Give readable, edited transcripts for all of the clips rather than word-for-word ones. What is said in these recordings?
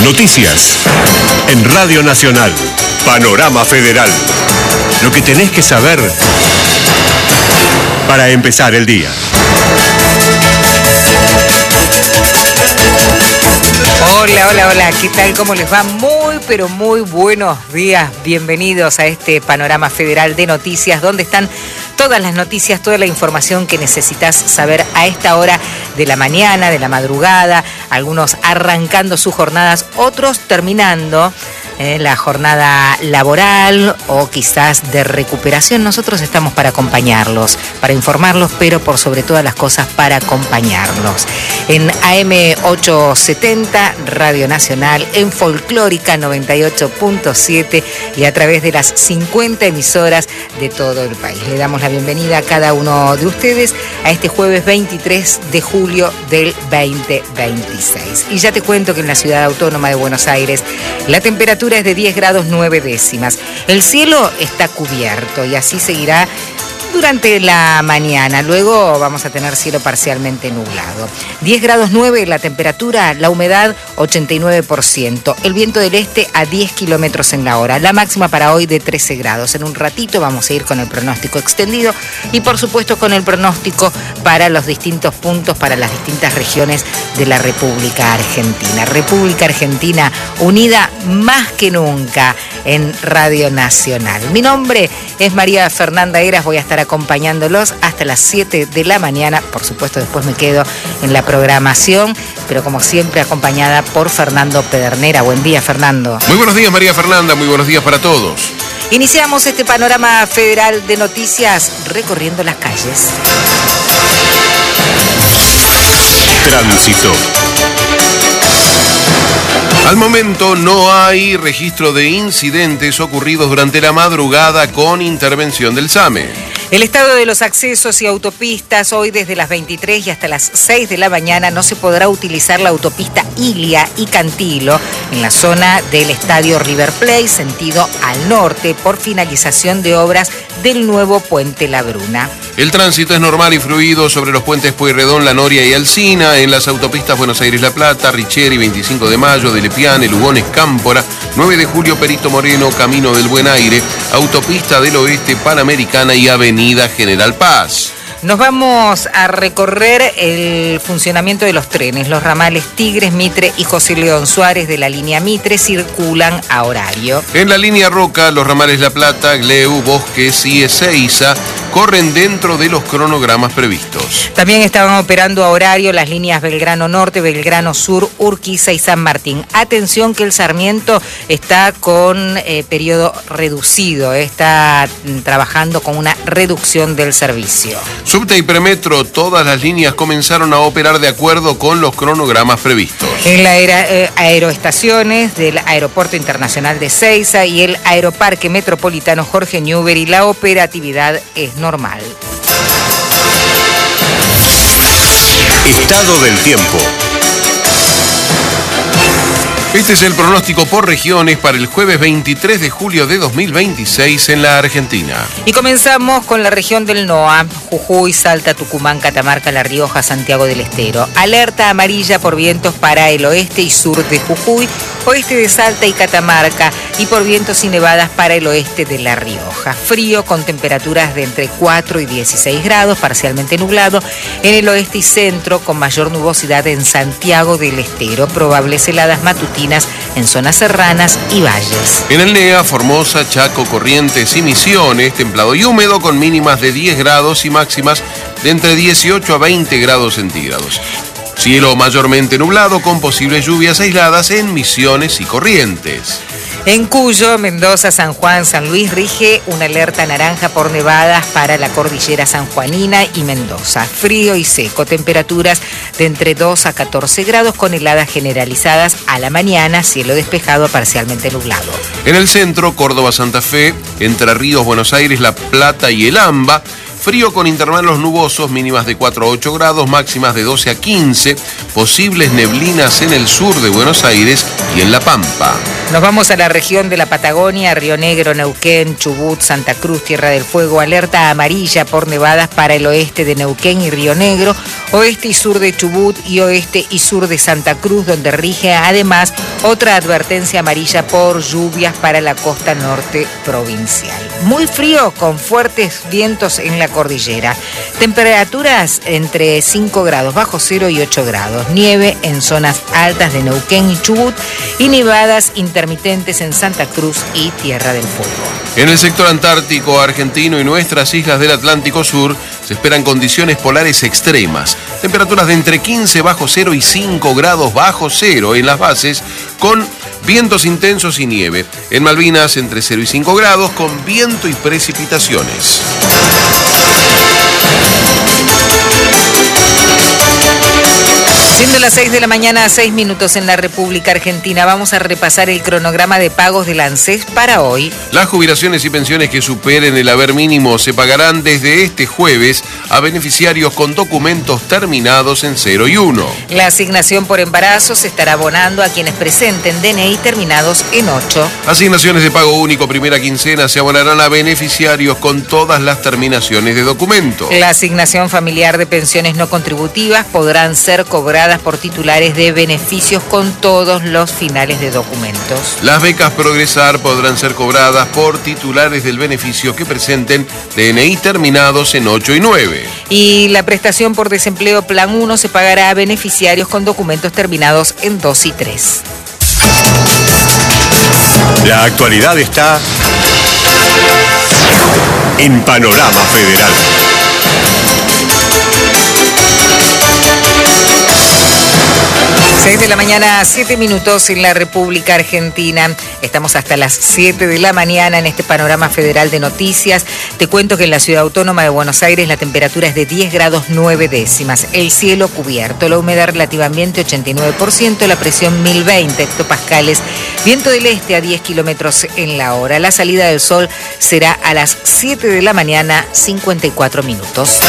Noticias en Radio Nacional. Panorama Federal. Lo que tenés que saber para empezar el día. Hola, ¿qué tal? ¿Cómo les va? Muy buenos días. Bienvenidos a este Panorama Federal de Noticias, donde están todas las noticias, toda la información que necesitas saber a esta hora de la mañana, de la madrugada, algunos arrancando sus jornadas, otros terminando la jornada laboral o quizás de recuperación. Nosotros estamos para acompañarlos, para informarlos, pero por sobre todas las cosas para acompañarlos. En AM 870, Radio Nacional, en Folclórica 98.7 y a través de las 50 emisoras de todo el país. Le damos la bienvenida a cada uno de ustedes a este jueves 23 de julio del 2026. Y ya te cuento que en la Ciudad Autónoma de Buenos Aires la temperatura es de 10 grados 9 décimas. El cielo está cubierto y así seguirá durante la mañana. Luego vamos a tener cielo parcialmente nublado. 10 grados 9 la temperatura, la humedad 89%. El viento del este a 10 kilómetros en la hora. La máxima para hoy de 13 grados. En un ratito vamos a ir con el pronóstico extendido y por supuesto con el pronóstico para los distintos puntos, para las distintas regiones de la República Argentina. República Argentina unida más que nunca en Radio Nacional. Mi nombre es María Fernanda Heras, voy a estar acompañándolos hasta las 7 de la mañana. Por supuesto, después me quedo en la programación, pero como siempre acompañada por Fernando Pedernera. Buen día, Fernando. Muy buenos días, María Fernanda, muy buenos días para todos. Iniciamos este panorama federal de noticias recorriendo las calles. Tránsito. Al momento no hay registro de incidentes ocurridos durante la madrugada con intervención del SAME. El estado de los accesos y autopistas, hoy desde las 23 y hasta las 6 de la mañana no se podrá utilizar la autopista Ilia y Cantilo en la zona del estadio River Plate, sentido al norte, por finalización de obras del nuevo puente La Bruna. El tránsito es normal y fluido sobre los puentes Pueyrredón, La Noria y Alsina, en las autopistas Buenos Aires-La Plata, Richeri, 25 de Mayo, de Lepiane, Lugones, Cámpora, 9 de Julio, Perito Moreno, Camino del Buen Aire, Autopista del Oeste, Panamericana y Avenida General Paz. Nos vamos a recorrer el funcionamiento de los trenes. Los ramales Tigres, Mitre y José León Suárez de la línea Mitre circulan a horario. En la línea Roca, los ramales La Plata, Gleu, Bosques y Ezeiza corren dentro de los cronogramas previstos. También estaban operando a horario las líneas Belgrano Norte, Belgrano Sur, Urquiza y San Martín. Atención que el Sarmiento está con periodo reducido, está trabajando con una reducción del servicio. Subte y Premetro, todas las líneas comenzaron a operar de acuerdo con los cronogramas previstos. En las aeroestaciones del Aeropuerto Internacional de Ezeiza y el Aeroparque Metropolitano Jorge Newbery, la operatividad es normal. Estado del tiempo. Este es el pronóstico por regiones para el jueves 23 de julio de 2026 en la Argentina. Y comenzamos con la región del NOA, Jujuy, Salta, Tucumán, Catamarca, La Rioja, Santiago del Estero. Alerta amarilla por vientos para el oeste y sur de Jujuy, oeste de Salta y Catamarca y por vientos y nevadas para el oeste de La Rioja. Frío con temperaturas de entre 4 y 16 grados, parcialmente nublado en el oeste y centro, con mayor nubosidad en Santiago del Estero. Probables heladas matutinas en zonas serranas y valles. En el NEA, Formosa, Chaco, Corrientes y Misiones, templado y húmedo con mínimas de 10 grados y máximas de entre 18 a 20 grados centígrados. Cielo mayormente nublado con posibles lluvias aisladas en Misiones y Corrientes. En Cuyo, Mendoza, San Juan, San Luis rige una alerta naranja por nevadas para la cordillera sanjuanina y Mendoza. Frío y seco, temperaturas de entre 2 a 14 grados con heladas generalizadas a la mañana, cielo despejado parcialmente nublado. En el centro, Córdoba, Santa Fe, Entre Ríos, Buenos Aires, La Plata y El Amba, Frío con intervalos nubosos, mínimas de 4 a 8 grados, máximas de 12 a 15. Posibles neblinas en el sur de Buenos Aires y en La Pampa. Nos vamos a la región de la Patagonia, Río Negro, Neuquén, Chubut, Santa Cruz, Tierra del Fuego. Alerta amarilla por nevadas para el oeste de Neuquén y Río Negro, oeste y sur de Chubut y oeste y sur de Santa Cruz, donde rige además otra advertencia amarilla por lluvias para la costa norte provincial. Muy frío con fuertes vientos en la cordillera. Temperaturas entre 5 grados bajo cero y 8 grados. Nieve en zonas altas de Neuquén y Chubut y nevadas intermitentes en Santa Cruz y Tierra del Fuego. En el sector antártico argentino y nuestras islas del Atlántico Sur se esperan condiciones polares extremas. Temperaturas de entre 15 bajo cero y 5 grados bajo cero en las bases, con vientos intensos y nieve. En Malvinas entre 0 y 5 grados, con viento y precipitaciones. Siendo las 6 de la mañana a 6 minutos en la República Argentina, vamos a repasar el cronograma de pagos del ANSES para hoy. Las jubilaciones y pensiones que superen el haber mínimo se pagarán desde este jueves a beneficiarios con documentos terminados en 0 y 1. La asignación por embarazo se estará abonando a quienes presenten DNI terminados en 8. Asignaciones de pago único primera quincena se abonarán a beneficiarios con todas las terminaciones de documento. La asignación familiar de pensiones no contributivas podrán ser cobradas por titulares de beneficios con todos los finales de documentos. Las becas Progresar podrán ser cobradas por titulares del beneficio que presenten DNI terminados en 8 y 9. Y la prestación por desempleo Plan 1 se pagará a beneficiarios con documentos terminados en 2 y 3. La actualidad está en Panorama Federal. 6 de la mañana, 7 minutos en la República Argentina. Estamos hasta las 7 de la mañana en este panorama federal de noticias. Te cuento que en la Ciudad Autónoma de Buenos Aires la temperatura es de 10 grados 9 décimas. El cielo cubierto, la humedad relativa ambiente 89%, la presión 1020 hectopascales, viento del este a 10 kilómetros en la hora. La salida del sol será a las 7 de la mañana, 54 minutos.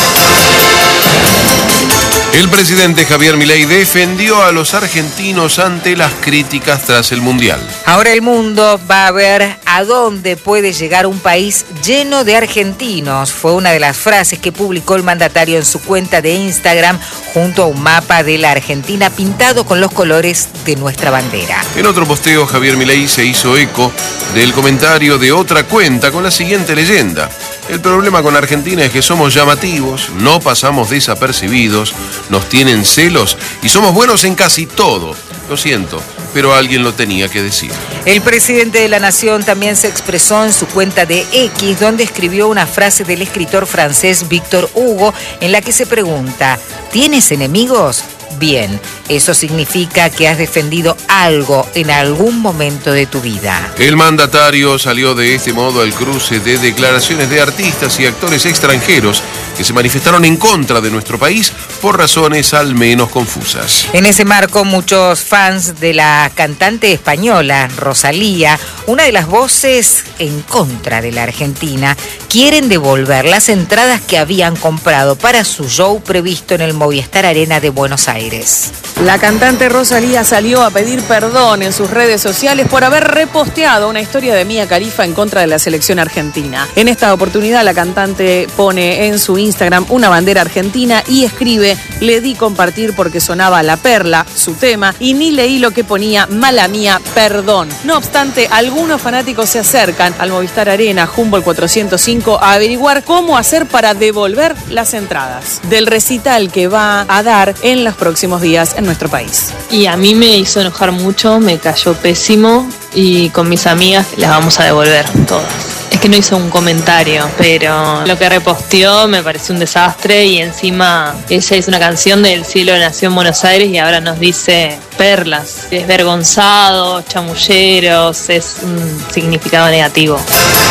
El presidente Javier Milei defendió a los argentinos ante las críticas tras el Mundial. Ahora el mundo va a ver a dónde puede llegar un país lleno de argentinos. Fue una de las frases que publicó el mandatario en su cuenta de Instagram junto a un mapa de la Argentina pintado con los colores de nuestra bandera. En otro posteo, Javier Milei se hizo eco del comentario de otra cuenta con la siguiente leyenda: el problema con Argentina es que somos llamativos, no pasamos desapercibidos, nos tienen celos y somos buenos en casi todo. Lo siento, pero alguien lo tenía que decir. El presidente de la Nación también se expresó en su cuenta de X, donde escribió una frase del escritor francés Victor Hugo, en la que se pregunta: ¿tienes enemigos? Bien, eso significa que has defendido algo en algún momento de tu vida. El mandatario salió de este modo al cruce de declaraciones de artistas y actores extranjeros que se manifestaron en contra de nuestro país por razones al menos confusas. En ese marco, muchos fans de la cantante española Rosalía, una de las voces en contra de la Argentina, quieren devolver las entradas que habían comprado para su show previsto en el Movistar Arena de Buenos Aires. La cantante Rosalía salió a pedir perdón en sus redes sociales por haber reposteado una historia de Mia Khalifa en contra de la selección argentina. En esta oportunidad, la cantante pone en su Instagram una bandera argentina y escribe: le di compartir porque sonaba La Perla, su tema, y ni leí lo que ponía mala mía, perdón. No obstante, algunos fanáticos se acercan al Movistar Arena Humboldt 405 a averiguar cómo hacer para devolver las entradas del recital que va a dar en los próximos días en nuestro país. Y a mí me hizo enojar mucho, me cayó pésimo, y con mis amigas las vamos a devolver todas. Es que no hizo un comentario, pero lo que reposteó me pareció un desastre, y encima ella hizo una canción del cielo nació en Buenos Aires y ahora nos dice perlas. Desvergonzado, chamulleros, es un significado negativo.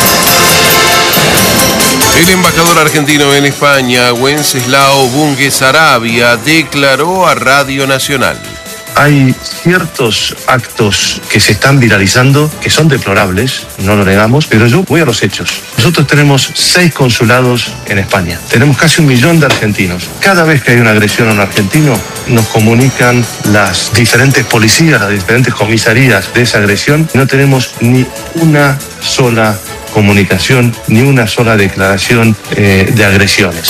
El embajador argentino en España, Wenceslao Bunge Sarabia, declaró a Radio Nacional: Hay ciertos actos que se están viralizando, que son deplorables, no lo negamos, pero yo voy a los hechos. Nosotros tenemos 6 consulados en España. Tenemos casi 1 millón de argentinos. Cada vez que hay una agresión a un argentino, nos comunican las diferentes policías, las diferentes comisarías de esa agresión. No tenemos ni una sola comunicación, ni una sola declaración de agresiones.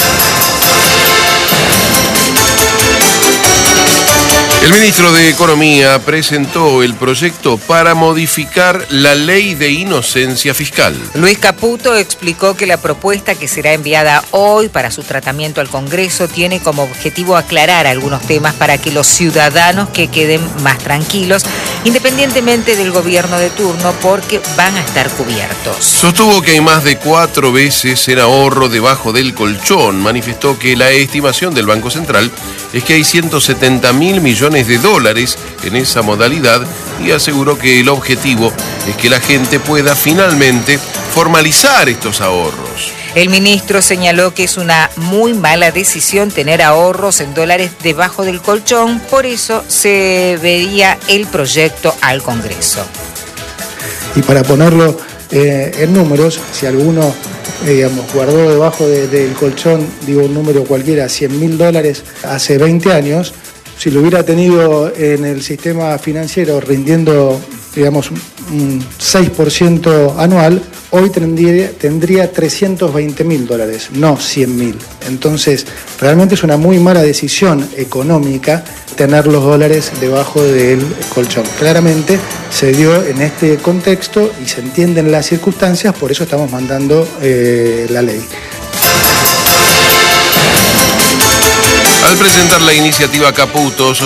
El ministro de Economía presentó el proyecto para modificar la ley de inocencia fiscal. Luis Caputo explicó que la propuesta que será enviada hoy para su tratamiento al Congreso tiene como objetivo aclarar algunos temas para que los ciudadanos que queden más tranquilos, independientemente del gobierno de turno, porque van a estar cubiertos. Sostuvo que hay más de 4 veces el ahorro debajo del colchón. Manifestó que la estimación del Banco Central es que hay 170.000 millones de dólares en esa modalidad y aseguró que el objetivo es que la gente pueda finalmente formalizar estos ahorros. El ministro señaló que es una muy mala decisión tener ahorros en dólares debajo del colchón, por eso se vería el proyecto al Congreso. Y para ponerlo en números, si alguno guardó debajo del colchón, digo un número cualquiera, $100.000 hace 20 años, si lo hubiera tenido en el sistema financiero rindiendo, un 6% anual, hoy tendría $320.000, no 100.000. Entonces, realmente es una muy mala decisión económica tener los dólares debajo del colchón. Claramente se dio en este contexto y se entienden las circunstancias, por eso estamos mandando la ley. Al presentar la iniciativa, Caputo